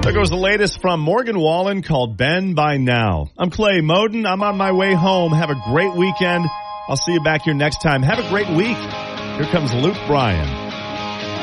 There goes the latest from Morgan Wallen called Ben by Now. I'm Clay Moden. I'm on my way home. Have a great weekend. I'll see you back here next time. Have a great week. Here comes Luke Bryan.